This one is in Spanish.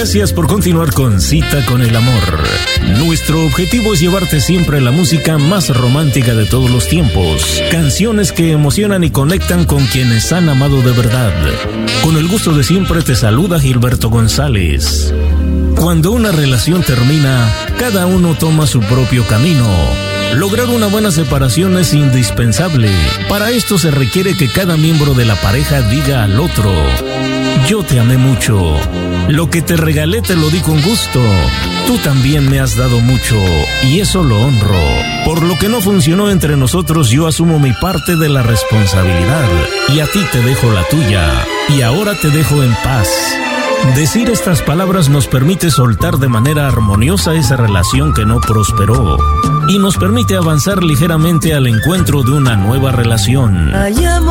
Gracias por continuar con Cita con el Amor. Nuestro objetivo es llevarte siempre la música más romántica de todos los tiempos. Canciones que emocionan y conectan con quienes han amado de verdad. Con el gusto de siempre te saluda Gilberto González. Cuando una relación termina, cada uno toma su propio camino. Lograr una buena separación es indispensable. Para esto se requiere que cada miembro de la pareja diga al otro: yo te amé mucho. Lo que te regalé te lo di con gusto. Tú también me has dado mucho y eso lo honro. Por lo que no funcionó entre nosotros, yo asumo mi parte de la responsabilidad y a ti te dejo la tuya. Y ahora te dejo en paz. Decir estas palabras nos permite soltar de manera armoniosa esa relación que no prosperó y nos permite avanzar ligeramente al encuentro de una nueva relación.